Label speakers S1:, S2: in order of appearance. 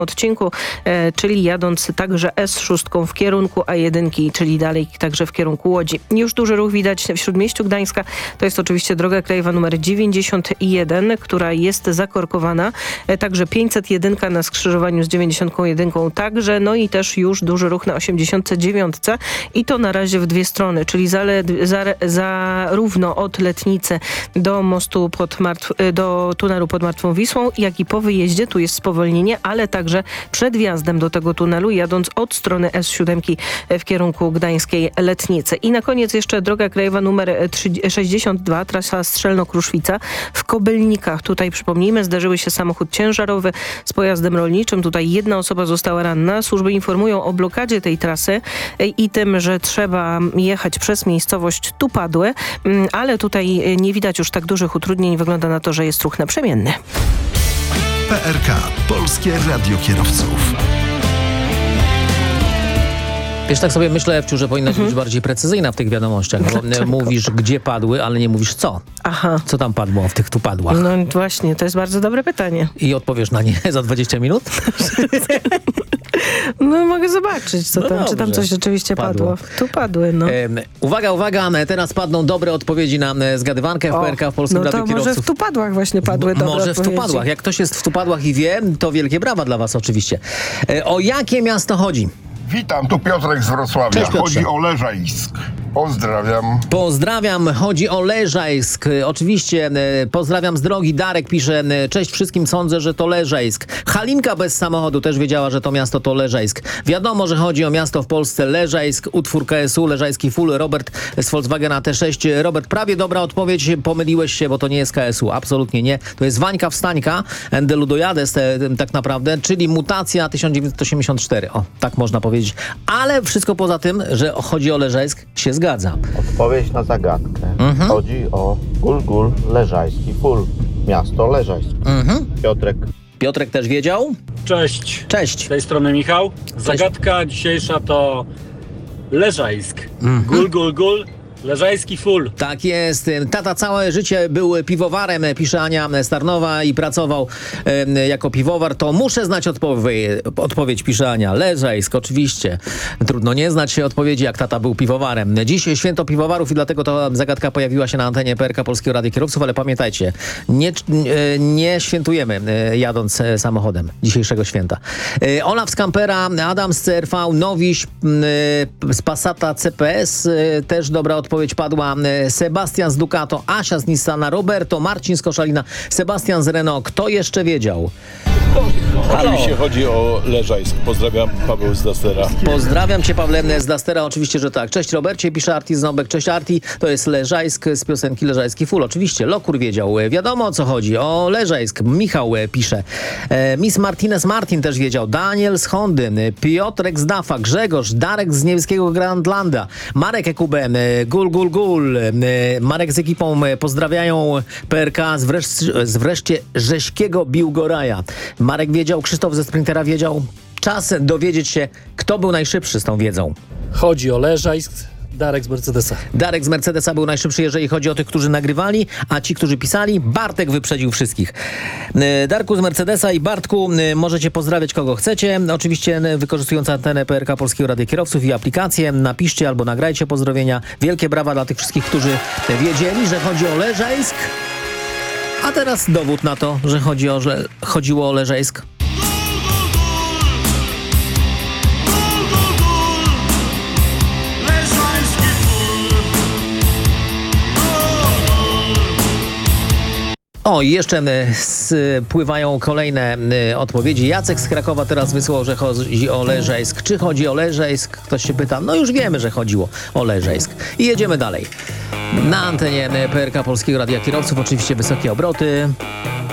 S1: odcinku, czyli jadąc także S6 w kierunku A1, czyli dalej także w kierunku Łodzi. Już duży ruch widać w Śródmieściu Gdańska. To jest oczywiście droga krajowa numer 91, która jest zakorkowana. Także 501 na skrzyżowaniu z 91 także. No i też już duży ruch na 89 i to na razie w dwie strony, czyli zarówno od Letnicy do mostu do tunelu pod Martwą Wisłą, jak i po wyjeździe. Tu jest spowolnienie, ale także przed wjazdem do tego tunelu, jadąc od strony S7 w kierunku Gdańskiej Letnicy. I na koniec jeszcze droga krajowa numer 62, trasa Strzelno-Kruszwica w Kobylnikach. Tutaj przypomnijmy, zdarzyły się samochód ciężarowy z pojazdem rolniczym. Tutaj jedna osoba została ranna. Służby informują o blokadzie tej trasy i tym, że trzeba jechać przez miejscowość Tupadłe, ale tutaj nie widać już tak dużych utrudnień. Wygląda na to, że jest ruch naprzemienny.
S2: PRK, Polskie Radio Kierowców.
S3: Wiesz, tak sobie myślę, Ewciu, że powinnaś być bardziej precyzyjna w tych wiadomościach, bo mówisz, gdzie padły, ale nie mówisz co.
S1: Aha.
S3: Co tam padło w tych tupadłach?
S1: No właśnie, to jest bardzo dobre pytanie.
S3: I odpowiesz na nie za 20 minut?
S1: No mogę zobaczyć, co tam, czy tam coś rzeczywiście padło. Tu padły, no.
S3: Uwaga, teraz padną dobre odpowiedzi na zgadywankę w PRK w Polskim Radiu Kierowców.
S1: Może w tupadłach właśnie padły dobre
S3: Może
S1: odpowiedzi.
S3: w tupadłach. Jak ktoś jest w tupadłach i wie, to wielkie brawa dla was oczywiście. O jakie miasto chodzi?
S4: Witam, tu Piotrek z Wrocławia.
S3: Cześć, Piotrze.
S4: Chodzi o Leżajsk. Pozdrawiam.
S3: Pozdrawiam, chodzi o Leżajsk. Oczywiście, pozdrawiam z drogi. Darek pisze, cześć wszystkim, sądzę, że to Leżajsk. Halinka bez samochodu też wiedziała, że to miasto to Leżajsk. Wiadomo, że chodzi o miasto w Polsce Leżajsk, utwór KSU, Leżajski Full. Robert z Volkswagena T6. Robert, prawie dobra odpowiedź, pomyliłeś się, bo to nie jest KSU, absolutnie nie. To jest Wańka Wstańka, Endelu Dojades tak naprawdę, czyli mutacja 1984. O, tak można powiedzieć. Ale wszystko poza tym, że chodzi o Leżajsk, się zgadza.
S5: Odpowiedź na zagadkę. Chodzi o Gul Leżajski Full. Miasto Leżajsk.
S3: Piotrek też wiedział?
S6: Cześć.
S3: Cześć.
S6: Z tej strony Michał. Zagadka dzisiejsza to Leżajsk. Gul. Leżajski Full.
S3: Tak jest. Tata całe życie był piwowarem, pisze Ania Starnowa, i pracował jako piwowar. To muszę znać odpowiedź, pisze Ania. Leżajsk, oczywiście. Trudno nie znać odpowiedzi, jak tata był piwowarem. Dziś święto piwowarów i dlatego ta zagadka pojawiła się na antenie PRK Polskiego Radia Kierowców, ale pamiętajcie, nie świętujemy jadąc samochodem dzisiejszego święta. Olaf z Campera, Adam z CRV, Nowiś z Passata CPS, też dobra odpowiedź padła. Sebastian z Ducato, Asia z Nissana, Roberto, Marcin z Koszalina, Sebastian z Renault. Kto jeszcze wiedział?
S7: Oczywiście chodzi o Leżajsk. Pozdrawiam, Paweł z Dastera.
S3: Pozdrawiam cię, Pawle z Dastera, oczywiście, że tak. Cześć Robercie, pisze Arti Znobek. Cześć Arti, to jest Leżajsk z piosenki Leżajski Full. Oczywiście, Lokur wiedział. Wiadomo, o co chodzi. O Leżajsk. Michał pisze. Miss Martinez Martin też wiedział. Daniel z Hondy, Piotrek z Dafa, Grzegorz, Darek z niebieskiego Grandlanda, Marek Ekube, Gul. Marek z ekipą pozdrawiają PRK z wreszcie Rześkiego Biłgoraja. Marek wiedział, Krzysztof ze Sprintera wiedział. Czas dowiedzieć się, kto był najszybszy z tą wiedzą.
S8: Chodzi o Leżajsk. Darek z Mercedesa.
S3: Darek z Mercedesa był najszybszy, jeżeli chodzi o tych, którzy nagrywali, a ci, którzy pisali, Bartek wyprzedził wszystkich. Darku z Mercedesa i Bartku, możecie pozdrawiać kogo chcecie. Oczywiście wykorzystując antenę PRK Polskiego Radia Kierowców i aplikację, napiszcie albo nagrajcie pozdrowienia. Wielkie brawa dla tych wszystkich, którzy wiedzieli, że chodzi o Leżajsk. A teraz dowód na to, że chodziło o Leżajsk. O, i jeszcze spływają kolejne odpowiedzi. Jacek z Krakowa teraz wysłał, że chodzi o Leżajsk. Czy chodzi o Leżajsk? Ktoś się pyta. No już wiemy, że chodziło o Leżajsk. I jedziemy dalej. Na antenie PRK Polskiego Radia Kierowców oczywiście wysokie obroty.